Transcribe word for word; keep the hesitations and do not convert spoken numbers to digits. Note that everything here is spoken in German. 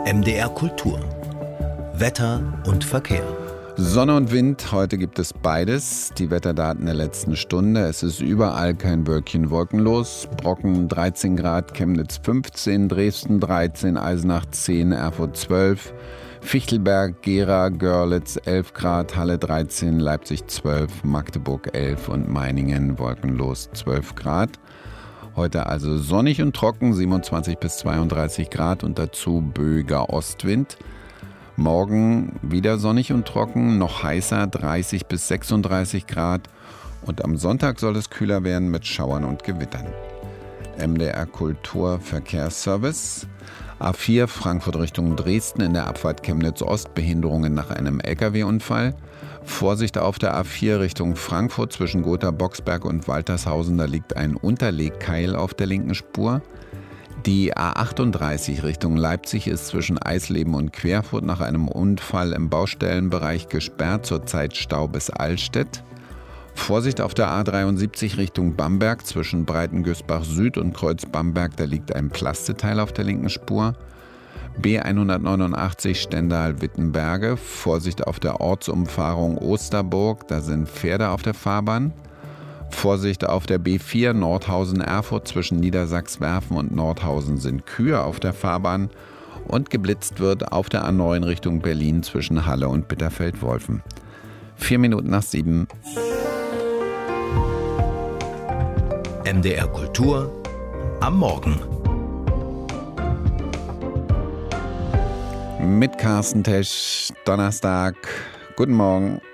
M D R Kultur. Wetter und Verkehr. Sonne und Wind, heute gibt es beides. Die Wetterdaten der letzten Stunde. Es ist überall kein Wölkchen wolkenlos. Brocken dreizehn Grad, Chemnitz fünfzehn, Dresden dreizehn, Eisenach zehn, Erfurt zwölf, Fichtelberg, Gera, Görlitz elf Grad, Halle dreizehn, Leipzig zwölf, Magdeburg elf und Meiningen wolkenlos zwölf Grad. Heute also sonnig und trocken, siebenundzwanzig bis zweiunddreißig Grad und dazu böiger Ostwind. Morgen wieder sonnig und trocken, noch heißer, dreißig bis sechsunddreißig Grad. Und am Sonntag soll es kühler werden mit Schauern und Gewittern. M D R Kultur Verkehrsservice. A vier Frankfurt Richtung Dresden in der Abfahrt Chemnitz Ost, Behinderungen nach einem L K W-Unfall. Vorsicht auf der A vier Richtung Frankfurt zwischen Gotha-Boxberg und Waltershausen, da liegt ein Unterlegkeil auf der linken Spur. Die A achtunddreißig Richtung Leipzig ist zwischen Eisleben und Querfurt nach einem Unfall im Baustellenbereich gesperrt, zurzeit Stau bis Allstedt. Vorsicht auf der A dreiundsiebzig Richtung Bamberg zwischen Breitengüßbach Süd und Kreuz Bamberg, da liegt ein Plasteteil auf der linken Spur. B hundertneunundachtzig Stendal-Wittenberge, Vorsicht auf der Ortsumfahrung Osterburg, da sind Pferde auf der Fahrbahn. Vorsicht auf der B vier Nordhausen-Erfurt zwischen Niedersachswerfen und Nordhausen sind Kühe auf der Fahrbahn. Und geblitzt wird auf der A neun Richtung Berlin zwischen Halle und Bitterfeld-Wolfen. Vier Minuten nach sieben. M D R Kultur am Morgen. Mit Carsten Tesch, Donnerstag. Guten Morgen.